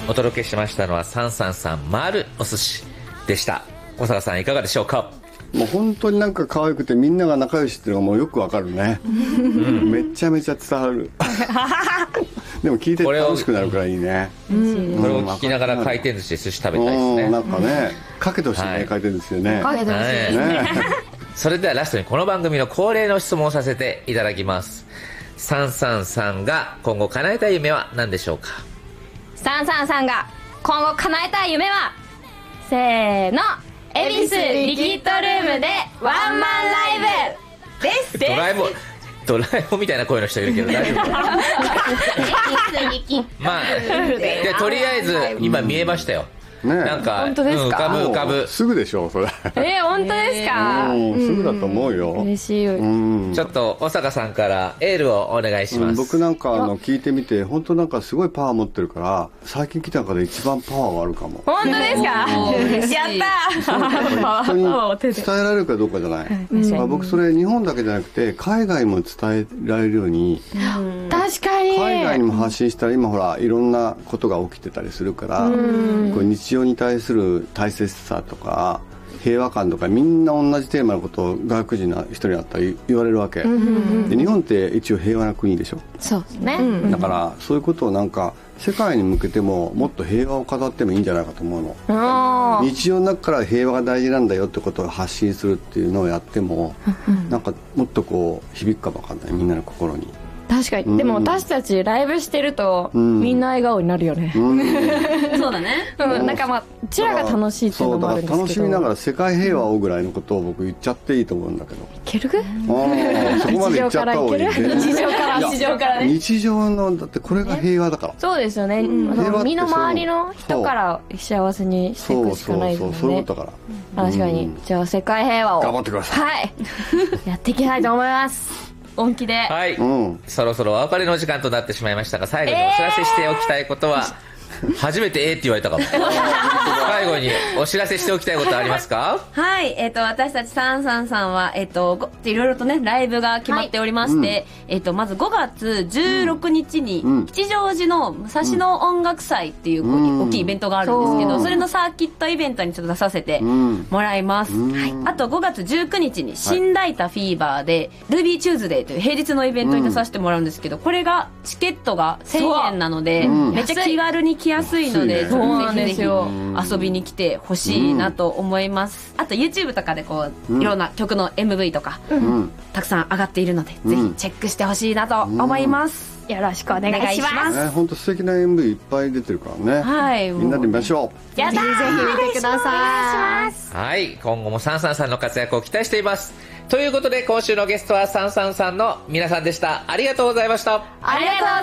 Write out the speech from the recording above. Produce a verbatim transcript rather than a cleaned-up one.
お届けしましたのはさんさんさん丸お寿司でした。小坂さんいかがでしょうか。 もう本当になんか可愛くてみんなが仲良しっていうのがもうよくわかるね、うん、めちゃめちゃ伝わるでも聞いて楽しくなるからいいね。 これを聞きながら回転寿司で寿司食べたいですね。 なんかね、かけてほしいね、はい、回転寿司でね。 かけてほしいですね、ねそれではラストにこの番組の恒例の質問をさせていただきます。さんさんさんが今後叶えたい夢は何でしょうか。 さんさんさんが今後叶えたい夢は、せーの、恵比寿リキッドルームでワンマンライブですです。 ドラえもんドラえもんみたいな声の人いるけど大丈夫かまあでとりあえず今見えましたよ、ね、なんか本当ですか、 うん、浮かぶ浮かぶすぐでしょそれ。 えー、本当ですか、 うん、すぐだと思うよ、 うん、嬉しい、 うん、ちょっと小坂さんからエールをお願いします、 うん、僕なんかあの聞いてみて本当なんかすごいパワー持ってるから最近来た中で一番パワーがあるかも。 本当ですか、やった人に伝えられるかどうかじゃない、まあ、僕それ日本だけじゃなくて海外も伝えられるように、 うん、確かに海外にも発信したら今ほらいろんなことが起きてたりするから、うん、こう日常に対する大切さとか平和感とかみんな同じテーマのことを外国人の人にあったら言われるわけ、うんうんうん、で日本って一応平和な国でしょ。 そうですね、 だからそういうことをなんか世界に向けてももっと平和を語ってもいいんじゃないかと思うの。日常の中から平和が大事なんだよってことを発信するっていうのをやってもなんかもっとこう響くかもわかんない、みんなの心に。 確かに、うん、でも私たちライブしてると、うん、みんな笑顔になるよね、うん、 そうだね、 うん、なんかまあうちらが楽しいっていうのもあるんですけど、 そうだから楽しみながら世界平和をぐらいのことを僕言っちゃっていいと思うんだけど。いける？ あそこまで言っちゃった方がいい。 日常から日常からね、 日常のだってこれが平和だから。 そうですよね、うん、あの身の回りの人から幸せにしていくしかないですよね。 そうそうそうそういうことだから。 確かに、うん、じゃあ世界平和を頑張ってください。 はいやっていきたいと思います本気で。 はい、うん、そろそろお別れの時間となってしまいましたが最後にお知らせしておきたいことは、えー、初めてえーって言われたかも最後にお知らせしておきたいことありますか。 はい、えー、と私たちさんさんさんは、えー、といろいろとねライブが決まっておりまして、はい、えー、とまずごがつじゅうろくにちに、うん、吉祥寺の武蔵野音楽祭っていう、うん、大きいイベントがあるんですけど、それのサーキットイベントにちょっと出させてもらいます、うん、はい、あとごがつじゅうくにちに新ライタフィーバーで、はい、ルビーチューズデーという平日のイベントに出させてもらうんですけど、これがチケットがせんえんなので、うん、めっちゃ気軽に来やすいので、そうなんですよ、遊びに来てほしいなと思います、うん、あと YouTube とかでこういろんな曲の エムブイ とか、うん、たくさん上がっているので、うん、ぜひチェックしてほしいなと思います、うん、よろしくお願いします。 本当、ね、素敵な エムブイ いっぱい出てるからね、はい、みんなで見ましょう。やだー、ぜひ見てください。 はい、今後もさんさんさんの活躍を期待しています。ということで今週のゲストはさんさんさんの皆さんでした。ありがとうございました。 ありがとう